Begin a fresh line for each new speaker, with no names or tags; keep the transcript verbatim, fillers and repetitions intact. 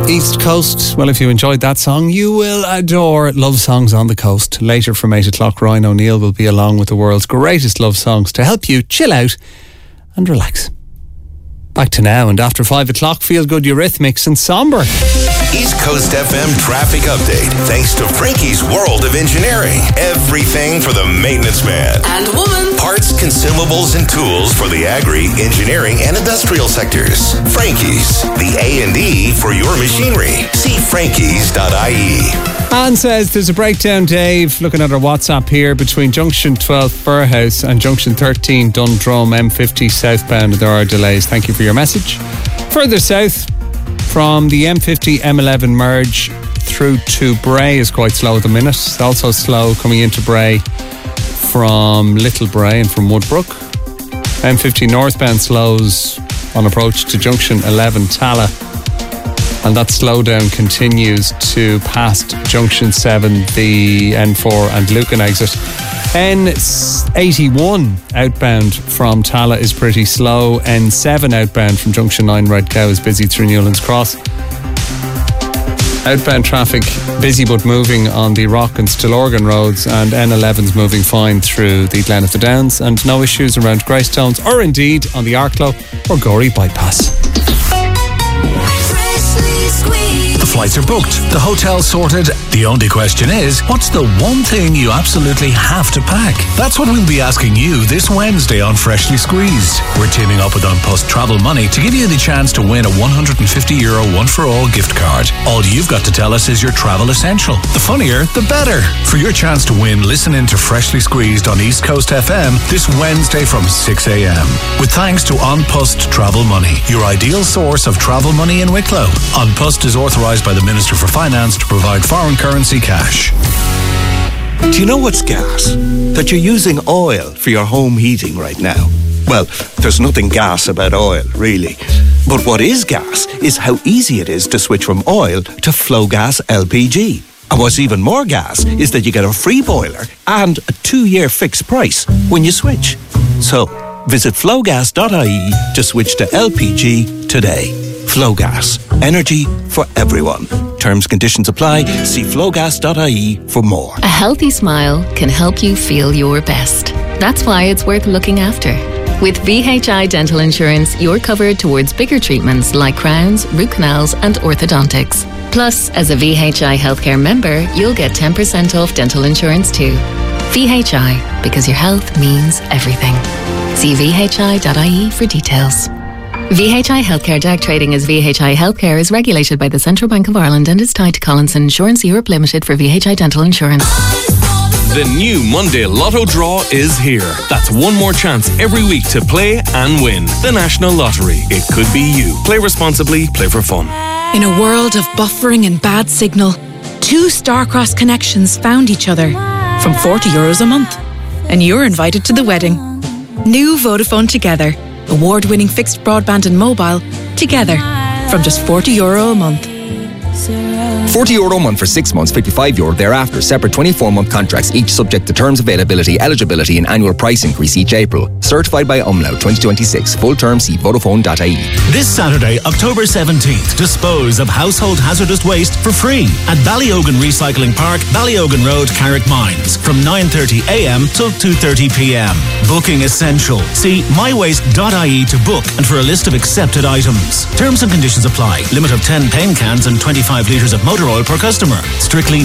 East Coast. Well, if you enjoyed that song, you will adore Love Songs on the Coast. Later from eight o'clock, Ryan O'Neill will be along with the world's greatest love songs to help you chill out and relax. Back to now, and after five o'clock, Feel Good Eurythmics and Somber.
East Coast F M traffic update, thanks to Frankie's World of Engineering. Everything for the maintenance man
and woman.
Parts, consumables, and tools for the agri, engineering, and industrial sectors. Frankie's, the A and E for your machinery. See frankies dot I E.
Anne says there's a breakdown, Dave, looking at our WhatsApp here, between Junction twelve Burhouse and Junction thirteen Dundrum M fifty southbound. There are delays. Thank you for your message. Further south, from the M fifty M eleven merge through to Bray is quite slow at the minute. It's also slow coming into Bray from Little Bray and from Woodbrook. M fifty northbound slows on approach to Junction eleven Tala, and that slowdown continues to past Junction seven, the N four and Lucan exit. N eighty-one outbound from Tala is pretty slow. N seven outbound from Junction nine Red Cow is busy through Newlands Cross. Outbound traffic busy but moving on the Rock and Stillorgan roads, and N eleven's moving fine through the Glen of the Downs, and no issues around Greystones or indeed on the Arklow or Gorey bypass.
The flights are booked, the hotel's sorted. The only question is, what's the one thing you absolutely have to pack? That's what we'll be asking you this Wednesday on Freshly Squeezed. We're teaming up with An Post Travel Money to give you the chance to win a one hundred fifty euro one-for-all gift card. All you've got to tell us is your travel essential. The funnier, the better. For your chance to win, listen in to Freshly Squeezed on East Coast F M this Wednesday from six a.m. With thanks to An Post Travel Money, your ideal source of travel money in Wicklow. An Post is authorised by the Minister for Finance to provide foreign currency cash.
Do you know what's gas? That you're using oil for your home heating right now. Well, there's nothing gas about oil, really. But what is gas is how easy it is to switch from oil to Flowgas L P G. And what's even more gas is that you get a free boiler and a two-year fixed price when you switch. So, visit flowgas dot I E to switch to L P G today. Flowgas. Energy for everyone. Terms, conditions apply. See flowgas dot I E for more.
A healthy smile can help you feel your best. That's why it's worth looking after. With V H I Dental Insurance, you're covered towards bigger treatments like crowns, root canals and orthodontics. Plus, as a V H I Healthcare member, you'll get ten percent off dental insurance too. V H I, because your health means everything. See V H I dot I E for details. V H I Healthcare D A C trading as V H I Healthcare is regulated by the Central Bank of Ireland and is tied to Collinson Insurance Europe Limited for V H I Dental Insurance.
The new Monday Lotto Draw is here. That's one more chance every week to play and win. The National Lottery. It could be you. Play responsibly, play for fun.
In a world of buffering and bad signal, two Starcross connections found each other from forty euros a month. And you're invited to the wedding. New Vodafone Together. Award-winning fixed broadband and mobile together from just forty euro a month.
forty euro a month for six months, fifty-five euro thereafter. Separate twenty-four month contracts, each subject to terms, availability, eligibility and annual price increase each April. Certified by Umlaut twenty twenty-six. Full term, see Vodafone dot I E.
This Saturday, October seventeenth, dispose of household hazardous waste for free at Ballyogan Recycling Park, Ballyogan Road, Carrickmines, from nine thirty a.m. till two thirty p.m. Booking essential. See my waste dot I E to book and for a list of accepted items. Terms and conditions apply. Limit of ten paint cans and twenty-five litres of motor oil per customer. Strictly